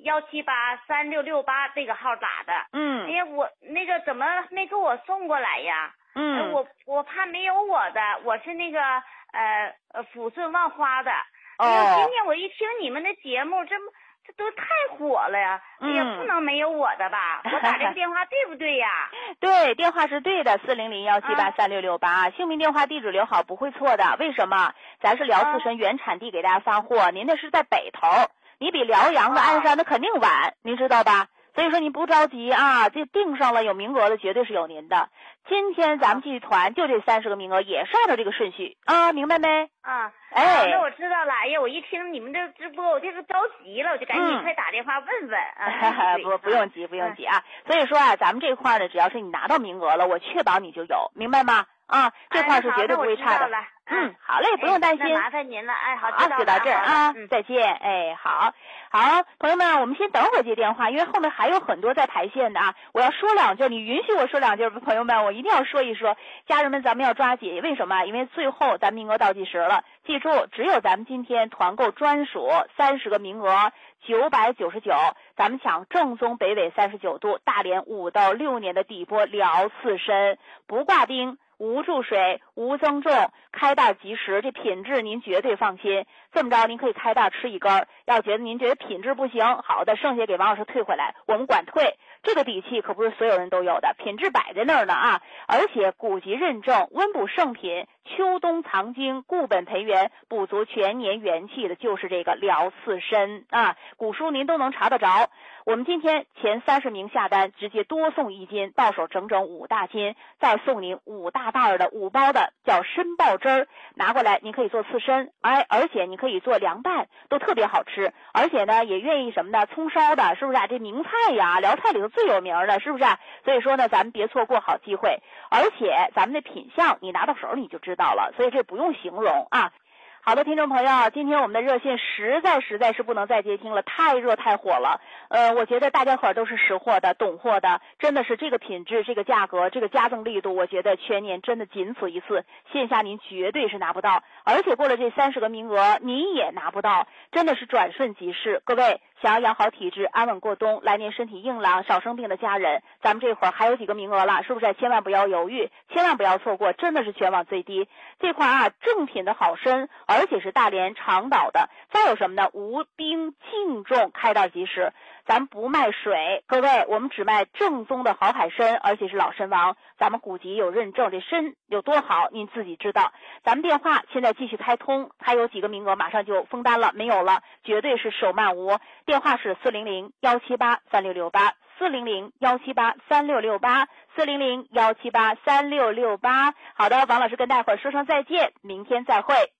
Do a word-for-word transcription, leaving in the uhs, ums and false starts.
幺七八三六六八这个号打的。 嗯。 哎呀，我那个怎么没给我送过来呀？ 嗯。 呃、我我怕没有我的，我是那个呃呃抚顺万花的。 哦。 哎呀，今天我一听你们的节目，这这都太火了呀！哎呀， 嗯、 不能没有我的吧？我打这个电话对不对呀？ 对，电话是对的，四零零幺七八三六六八，姓名、电话、地址留好，不会错的。为什么？咱是辽刺参原产地给大家发货，您那是在北头，你比辽阳的鞍山的肯定晚，您知道吧？所以说你不着急啊，这定上了有名额的绝对是有您的。今天咱们继续团就这三十个名额，也是按照这个顺序啊，明白没？ 啊， 哎、 啊，那我知道了。哎呀，我一听你们这直播，我这个着急了，我就赶紧快打电话问问。 嗯、啊，不不用急，不用急啊。嗯、所以说啊，咱们这块呢，只要是你拿到名额了，我确保你就有，明白吗？啊，这块是绝对不会差的。 哎、 嗯，好嘞，不用担心。 那麻烦您了，哎，好， 啊，就到这儿啊， 嗯、 再见，哎，好，好，朋友们，我们先等会儿接电话，因为后面还有很多在排线的啊。我要说两句，你允许我说两句，朋友们，我一定要说一说，家人们，咱们要抓紧，为什么？因为最后咱名额倒计时了，记住，只有咱们今天团购专属三十个名额，九百九十九，咱们抢正宗北纬三十九度大连五到六年的底波辽刺参，不挂冰。无注水，无增重，开袋即食，这品质您绝对放心。这么着，您可以开袋吃一根，要觉得您觉得品质不行，好的，剩下给王老师退回来，我们管退。这个底气可不是所有人都有的，品质摆在那儿呢啊！而且古籍认证，温补圣品，秋冬藏精，固本培元，补足全年元气的就是这个辽刺参啊！古书您都能查得着。我们今天前三十名下单，直接多送一斤，到手整整五大斤，再送您五大袋的五包的叫参爆汁儿，拿过来您可以做刺参，哎，而且你可以做凉拌，都特别好吃，而且呢也愿意什么的葱烧的，是不是啊？这名菜呀，辽菜里头最有名的，是不是啊？所以说呢，咱们别错过好机会，而且咱们的品相你拿到手你就知道了，所以这不用形容啊。好的，听众朋友，今天我们的热线实在实在是不能再接听了，太热太火了。呃，我觉得大家伙都是识货的、懂货的，真的是这个品质、这个价格、这个加赠力度，我觉得全年真的仅此一次，线下您绝对是拿不到，而且过了这三十个名额，您也拿不到，真的是转瞬即逝。各位想要养好体质、安稳过冬、来年身体硬朗、少生病的家人，咱们这会儿还有几个名额了，是不是？千万不要犹豫，千万不要错过，真的是全网最低。这块啊，正品的好参，而且是大连长岛的，再有什么呢？无冰净重，开袋即食。咱们不卖水，各位，我们只卖正宗的好海参，而且是老参王。咱们古籍有认证，这参有多好，您自己知道。咱们电话现在继续开通，还有几个名额，马上就封单了，没有了，绝对是手慢无。电话是四零零幺七八三六六八，四零零幺七八三六六八，四零零幺七八三六六八。好的，王老师跟大伙儿说声再见，明天再会。